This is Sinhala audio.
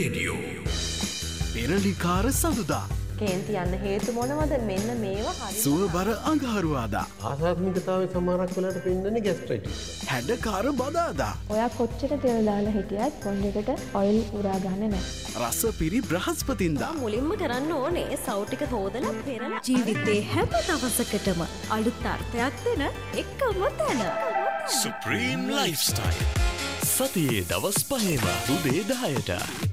රේඩියෝ පෙරලිකාර සඳුදා කේන්ති යන්න හේතු මොනවද? මෙන්න මේවා හරි. සුවබර අඟහරුවාදා ආසාත්මිකතාවය සමහරක් වෙලාවට පෙන්වන්නේ ગેස්ට්‍රයිටිස්. හැඩකාර බදාදා ඔයා කොච්චර තෙල් දාලා හිටියත් පොන්ඩෙකට ඔයිල් උරා ගන්න නැහැ. රස පිරි බ්‍රහස්පතින්දා මුලින්ම කරන්න ඕනේ සව් ටික හොදලා පෙරලා ජීවිතේ හැම දවසකටම අලුත් අර්ථයක් දෙන එකම තැන. සුප්‍රීම් ලයිෆ්ස්ටයිල් සතියේ දවස් 5ම උදේ 10ට